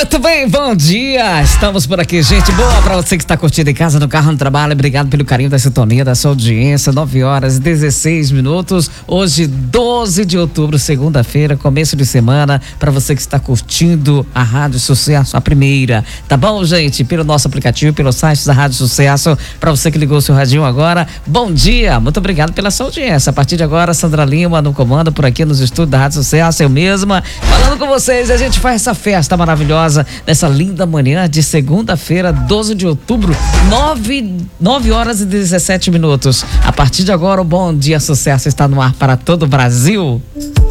Muito bem, bom dia. Estamos por aqui, gente. Boa pra você que está curtindo em casa, no carro, no trabalho. Obrigado pelo carinho da sintonia, da sua audiência. 9h16. Hoje, 12 de outubro, segunda-feira, começo de semana. Pra você que está curtindo a Rádio Sucesso, a primeira. Tá bom, gente? Pelo nosso aplicativo, pelo site da Rádio Sucesso. Pra você que ligou o seu radinho agora, bom dia. Muito obrigado pela sua audiência. A partir de agora, Sandra Lima no comando por aqui nos estúdios da Rádio Sucesso. Eu mesma falando com vocês. A gente faz essa festa maravilhosa nessa linda manhã de segunda-feira, 12 de outubro, 9h17. A partir de agora, o Bom Dia Sucesso está no ar para todo o Brasil.